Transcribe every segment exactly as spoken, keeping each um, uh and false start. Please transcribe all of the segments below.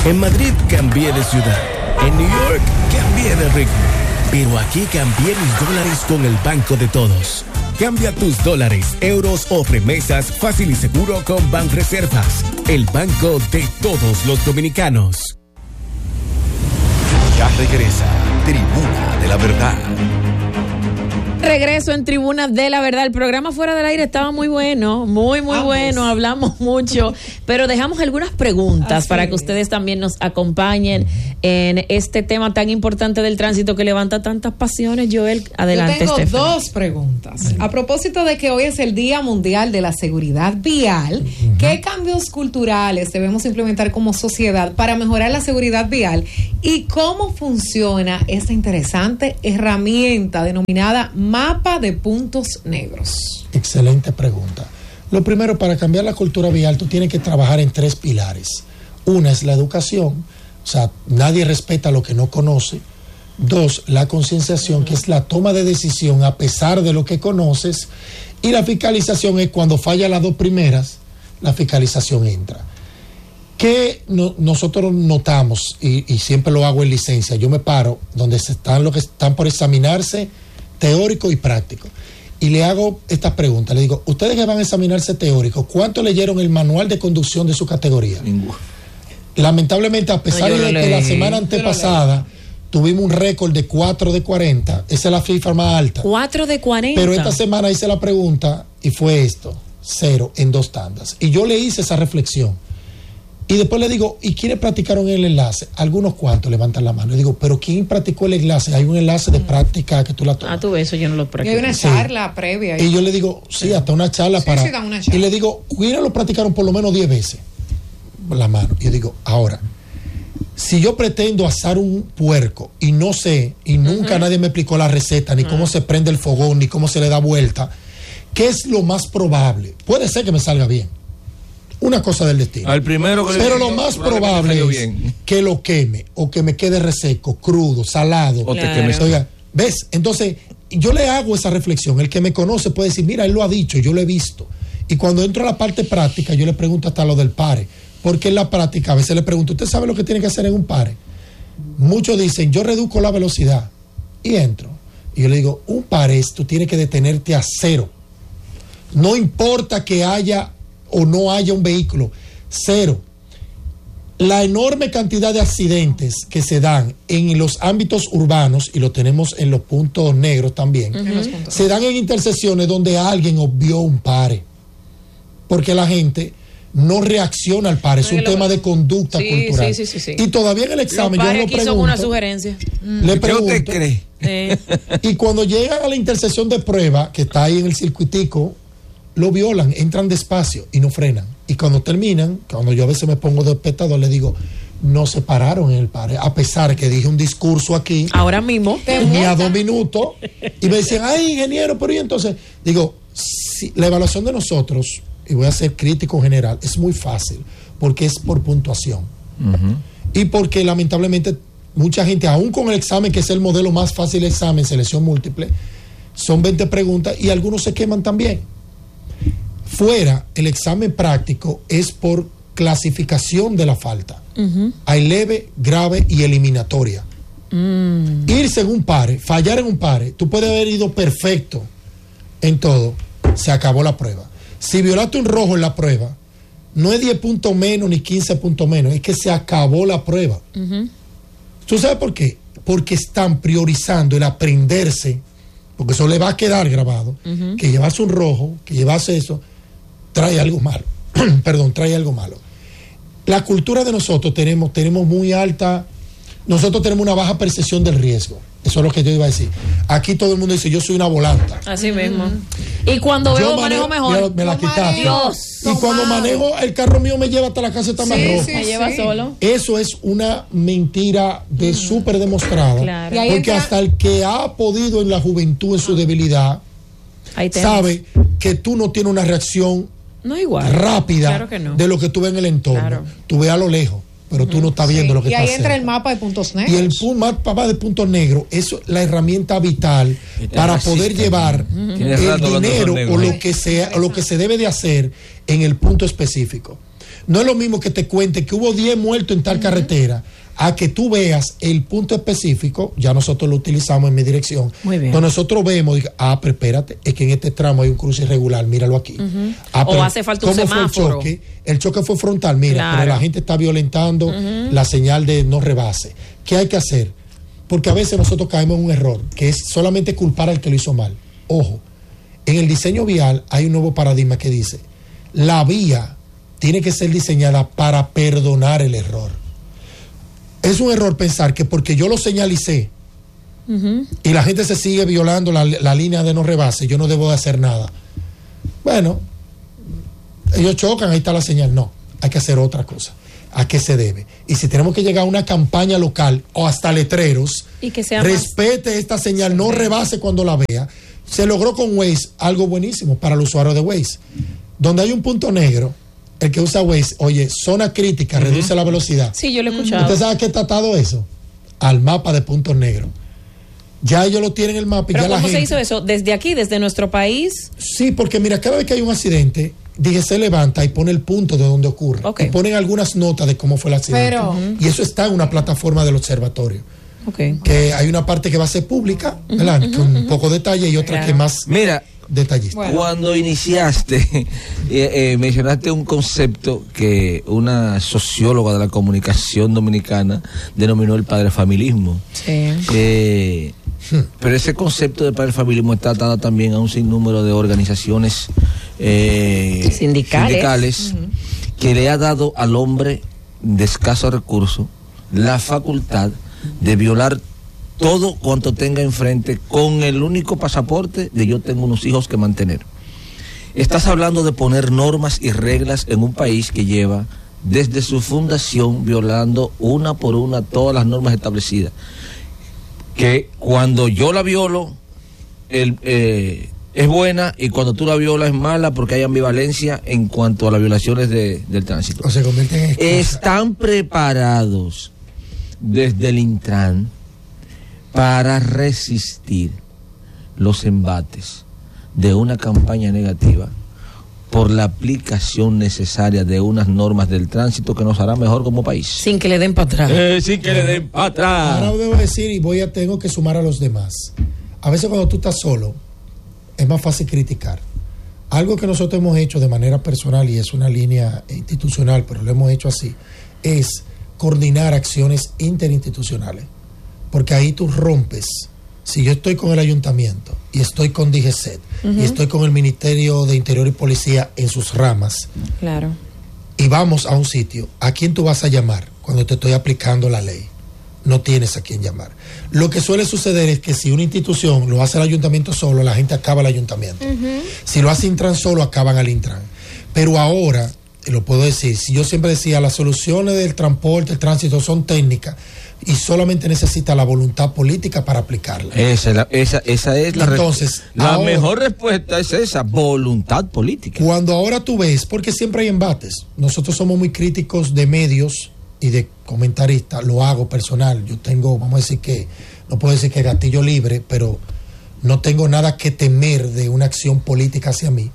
En Madrid cambié de ciudad. En New York cambié de ritmo. Pero aquí cambié mis dólares con el Banco de Todos. Cambia tus dólares, euros o remesas fácil y seguro con Banreservas, el banco de todos los dominicanos. Ya regresa Tribuna de la Verdad. Regreso en Tribuna de la Verdad. El programa Fuera del Aire estaba muy bueno, muy, muy Vamos. bueno. Hablamos mucho, pero dejamos algunas preguntas Así para es. que ustedes también nos acompañen en este tema tan importante del tránsito que levanta tantas pasiones. Joel, adelante. Yo tengo Estefan. dos preguntas. A propósito de que hoy es el Día Mundial de la Seguridad Vial, uh-huh. ¿qué cambios culturales debemos implementar como sociedad para mejorar la seguridad vial? ¿Y cómo funciona esta interesante herramienta denominada Mapa de Puntos Negros? Excelente pregunta. Lo primero, para cambiar la cultura vial, tú tienes que trabajar en tres pilares. Una es la educación, o sea, nadie respeta lo que no conoce. Dos, la concienciación, que es la toma de decisión a pesar de lo que conoces. Y la fiscalización es cuando falla las dos primeras, la fiscalización entra. ¿Qué no, nosotros notamos? Y, y siempre lo hago en licencia. Yo me paro donde se están los que están por examinarse, teórico y práctico. Y le hago esta pregunta, le digo, ustedes que van a examinarse teórico, ¿cuánto leyeron el manual de conducción de su categoría? Ninguno. Lamentablemente, a pesar no, de que la semana antepasada tuvimos un récord de cuatro de cuarenta, esa es la cifra más alta. cuatro de cuarenta. Pero esta semana hice la pregunta y fue esto, cero en dos tandas. Y yo le hice esa reflexión. Y después le digo, ¿y quiénes practicaron el enlace? Algunos cuantos levantan la mano. Y digo, ¿pero quién practicó el enlace? Hay un enlace de práctica que tú la tomas. Ah, tú ves, eso yo no lo practico. Y hay una charla sí. previa. Y yo le digo, sí, hasta una charla sí, para... Sí, una charla. Y le digo, ¿quiénes lo practicaron por lo menos diez veces? La mano. Y yo digo, ahora, si yo pretendo asar un puerco y no sé, y nunca uh-huh. nadie me explicó la receta, ni uh-huh. cómo se prende el fogón, ni cómo se le da vuelta, ¿qué es lo más probable? Puede ser que me salga bien. Una cosa del destino. Al primero que Pero lo más probable es bien. que lo queme o que me quede reseco, crudo, salado. O te queme. Oiga, ¿ves? Entonces, yo le hago esa reflexión. El que me conoce puede decir, mira, él lo ha dicho, yo lo he visto. Y cuando entro a la parte práctica, yo le pregunto hasta lo del pare. Porque en la práctica, a veces le pregunto, ¿usted sabe lo que tiene que hacer en un pare? Muchos dicen, yo reduzco la velocidad. Y entro. Y yo le digo, un pare es, tú tienes que detenerte a cero. No importa que haya o no haya un vehículo, cero. La enorme cantidad de accidentes que se dan en los ámbitos urbanos, y lo tenemos en los puntos negros también, uh-huh. se dan en intersecciones donde alguien obvió un pare, porque la gente no reacciona al pare, es un tema de conducta sí, cultural. Sí, sí, sí, sí. Y todavía en el examen yo lo pregunto. Una sugerencia. Le pregunto. ¿Qué usted cree? Eh. Y cuando llegan a la intersección de prueba, que está ahí en el circuitico, lo violan, entran despacio y no frenan. Y cuando terminan, cuando yo a veces me pongo de espectador, le digo, no se pararon en el pare, a pesar que dije un discurso aquí. Ahora mismo. Ni a dos minutos. Y me dicen, ay, ingeniero, pero y entonces, digo, si, la evaluación de nosotros, y voy a ser crítico en general, es muy fácil, porque es por puntuación. Uh-huh. Y porque lamentablemente mucha gente, aún con el examen, que es el modelo más fácil de examen, selección múltiple, son veinte preguntas y algunos se queman también. Fuera, el examen práctico es por clasificación de la falta. Uh-huh. Hay leve, grave y eliminatoria. Mm. Irse en un pare, fallar en un pare, tú puedes haber ido perfecto en todo, se acabó la prueba. Si violaste un rojo en la prueba, no es diez puntos menos ni quince puntos menos, es que se acabó la prueba. Uh-huh. ¿Tú sabes por qué? Porque están priorizando el aprenderse, porque eso le va a quedar grabado, uh-huh. que llevarse un rojo, que llevarse eso, trae algo malo. Perdón, trae algo malo. La cultura de nosotros tenemos, tenemos muy alta, nosotros tenemos una baja percepción del riesgo. Eso es lo que yo iba a decir. Aquí todo el mundo dice, yo soy una volanta. Así mismo. Y cuando veo manejo, manejo mejor. Me, me la quitaste. Dios, y cuando manejo, el carro mío me lleva hasta la casa, está sí, más rojo. Sí, me sí. lleva solo. Eso es una mentira de mm. súper demostrada. Claro. Porque entra... hasta el que ha podido en la juventud, en su debilidad, sabe que tú no tienes una reacción no igual. rápida claro que no. de lo que tú ves en el entorno. Claro. Tú ves a lo lejos, pero tú no estás viendo sí. lo que está haciendo. Y ahí entra el mapa de puntos negros. Y el mapa de puntos negros es la herramienta vital para poder llevar uh-huh. el dinero o lo que sea, o lo que se debe de hacer en el punto específico. No es lo mismo que te cuente que hubo diez muertos en tal uh-huh. carretera, a que tú veas el punto específico. Ya nosotros lo utilizamos en mi dirección. Muy bien. Entonces nosotros vemos, digo, ah, pero espérate, es que en este tramo hay un cruce irregular, míralo aquí. Uh-huh. Ah, o hace falta un ¿cómo semáforo? Fue el choque? El choque fue frontal, mira, claro. pero la gente está violentando uh-huh. la señal de no rebase. ¿Qué hay que hacer? Porque a veces nosotros caemos en un error, que es solamente culpar al que lo hizo mal. Ojo, en el diseño vial hay un nuevo paradigma que dice, la vía tiene que ser diseñada para perdonar el error. Es un error pensar que porque yo lo señalicé uh-huh. y la gente se sigue violando la, la línea de no rebase, yo no debo de hacer nada. Bueno, ellos chocan, ahí está la señal. No, hay que hacer otra cosa. ¿A qué se debe? Y si tenemos que llegar a una campaña local o hasta letreros, y que sea respete más... esta señal, no rebase cuando la vea. Se logró con Waze algo buenísimo para el usuario de Waze. Donde hay un punto negro, el que usa Waze, oye, zona crítica, uh-huh. reduce la velocidad. Sí, yo lo he escuchado. ¿Usted sabe qué está atado eso? Al mapa de puntos negros. Ya ellos lo tienen en el mapa. Y ¿Pero ya cómo la se gente... hizo eso? ¿Desde aquí, desde nuestro país? Sí, porque mira, cada vez que hay un accidente, dije, se levanta y pone el punto de donde ocurre. Okay. Y ponen algunas notas de cómo fue el accidente. Pero... Uh-huh. Y eso está en una plataforma del observatorio. Okay. Que hay una parte que va a ser pública, ¿verdad? Uh-huh, con uh-huh. un poco de detalle y otra claro. que más... Mira... detallista. Bueno. Cuando iniciaste, eh, eh, mencionaste un concepto que una socióloga de la comunicación dominicana denominó el padrefamilismo. Sí. Eh, hmm. Pero ese concepto de padrefamilismo está atado también a un sinnúmero de organizaciones eh, sindicales, sindicales uh-huh. que le ha dado al hombre de escasos recursos la facultad de violar todo cuanto tenga enfrente con el único pasaporte de yo tengo unos hijos que mantener. Estás hablando de poner normas y reglas en un país que lleva desde su fundación violando una por una todas las normas establecidas. Que cuando yo la violo el, eh, es buena y cuando tú la violas es mala porque hay ambivalencia en cuanto a las violaciones de, del tránsito. O se convierten en Están preparados desde el Intran para resistir los embates de una campaña negativa por la aplicación necesaria de unas normas del tránsito que nos hará mejor como país. Sin que le den para atrás. Eh, sin que le den para atrás. Ahora debo decir, y voy a tengo que sumar a los demás. A veces cuando tú estás solo, es más fácil criticar. Algo que nosotros hemos hecho de manera personal, y es una línea institucional, pero lo hemos hecho así, es coordinar acciones interinstitucionales. Porque ahí tú rompes. Si yo estoy con el ayuntamiento y estoy con D G C E T uh-huh. y estoy con el Ministerio de Interior y Policía en sus ramas, claro, y vamos a un sitio, ¿a quién tú vas a llamar cuando te estoy aplicando la ley? No tienes a quién llamar. Lo que suele suceder es que si una institución lo hace el ayuntamiento solo, la gente acaba el ayuntamiento. Uh-huh. Si lo hace Intran solo, acaban al Intran. Pero ahora, lo puedo decir, si yo siempre decía, las soluciones del transporte, el tránsito son técnicas, y solamente necesita la voluntad política para aplicarla. Esa, la, esa, esa es la Entonces, la ahora, mejor respuesta es esa, voluntad política. Cuando ahora tú ves, porque siempre hay embates, nosotros somos muy críticos de medios y de comentaristas, lo hago personal, yo tengo, vamos a decir que, no puedo decir que gatillo libre, pero no tengo nada que temer de una acción política hacia mí,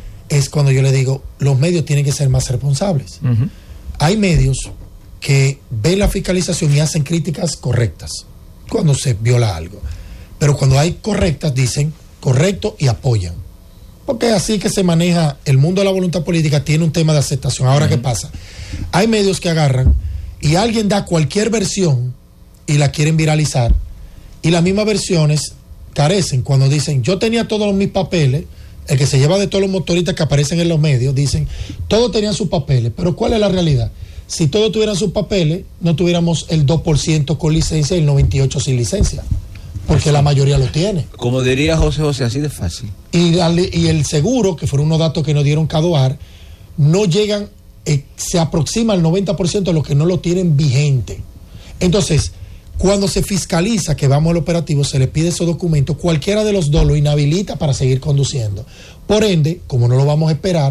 es cuando yo le digo, los medios tienen que ser más responsables. Uh-huh. Hay medios que ven la fiscalización y hacen críticas correctas cuando se viola algo, pero cuando hay correctas dicen correcto y apoyan, porque así que se maneja el mundo de la voluntad política. Tiene un tema de aceptación. Ahora, uh-huh. ¿qué pasa? Hay medios que agarran y alguien da cualquier versión y la quieren viralizar, y las mismas versiones carecen. Cuando dicen yo tenía todos mis papeles, el que se lleva de todos los motoristas que aparecen en los medios, dicen todos tenían sus papeles, pero ¿cuál es la realidad? Si todos tuvieran sus papeles, no tuviéramos el dos por ciento con licencia y el noventa y ocho por ciento sin licencia, porque la mayoría lo tiene. Como diría José José, así de fácil. Y, y el seguro, que fueron unos datos que nos dieron Cadoar, no llegan, eh, se aproxima al noventa por ciento de los que no lo tienen vigente. Entonces, cuando se fiscaliza que vamos al operativo, se le pide esos documentos, cualquiera de los dos lo inhabilita para seguir conduciendo. Por ende, como no lo vamos a esperar,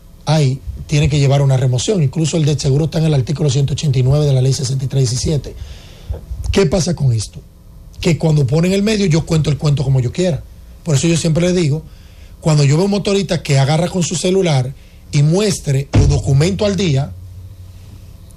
ahí tiene que llevar una remoción. Incluso el del seguro está en el artículo ciento ochenta y nueve de la ley sesenta y tres diecisiete. ¿Qué pasa con esto? Que cuando ponen el medio, yo cuento el cuento como yo quiera. Por eso yo siempre le digo, cuando yo veo un motorista que agarra con su celular y muestre los documentos al día,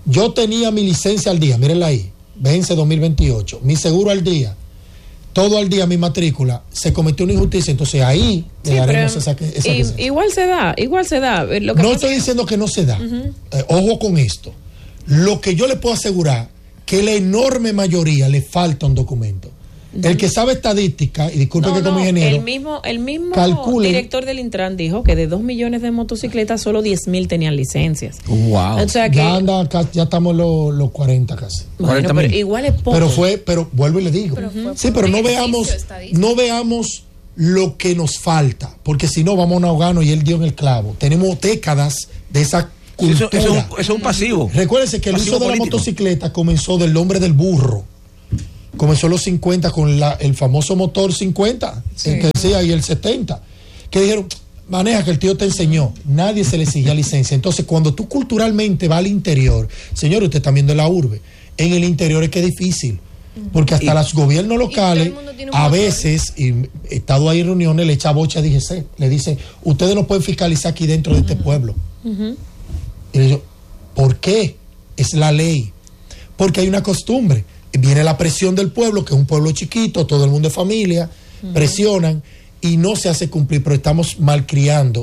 Yo tenía mi licencia al día, mírenla ahí, vence dos mil veintiocho, mi seguro al día, todo al día, mi matrícula, se cometió una injusticia, entonces ahí Sí, le daremos pero, esa, esa y- licencia. igual se da, igual se da. Lo que No pasa estoy es- diciendo que no se da. Ujú. Eh, ojo con esto. Lo que yo le puedo asegurar, que la enorme mayoría le falta un documento. El que sabe estadística, y disculpe No, que como no, ingeniero, el mismo, el mismo calculen- director del Intran dijo que de dos millones de motocicletas solo diez mil tenían licencias. Wow. O sea que, ya anda, acá- ya estamos los los cuarenta casi. bueno, cuarenta pero mil. igual es poco. Pero fue, pero vuelvo y le digo. Pero fue sí, por pero no beneficio veamos, estadístico. no veamos lo que nos falta, porque si no vamos a un ahogano y él dio en el clavo. Tenemos décadas de esa Sí, eso, cultura. eso es un, eso es un pasivo. Recuérdense que el Pasivo uso de la político. motocicleta comenzó del hombre del burro. Comenzó en los cincuenta con la, el famoso motor cincuenta, el que decía, y el setenta, que dijeron, maneja que el tío te enseñó. Nadie se le exigía licencia. Entonces, cuando tú culturalmente vas al interior, señor, usted está viendo la urbe, en el interior es que es difícil. Porque hasta Y- los gobiernos locales, mundo tiene un a motor. veces, y he estado ahí en reuniones, le echa bocha a D G C. Le dice, ustedes no pueden fiscalizar aquí dentro de este pueblo. Y le digo, ¿por qué? Es la ley. Porque hay una costumbre. Viene la presión del pueblo, que es un pueblo chiquito, todo el mundo es familia, presionan y no se hace cumplir, pero estamos malcriando